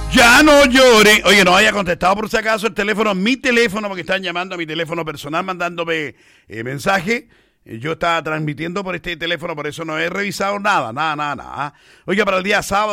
Ya no llore. Oye, no haya contestado por si acaso el teléfono, mi teléfono, porque están llamando a mi teléfono personal, mandándome mensaje. Yo estaba transmitiendo por este teléfono, por eso no he revisado nada. Oiga, para el día sábado.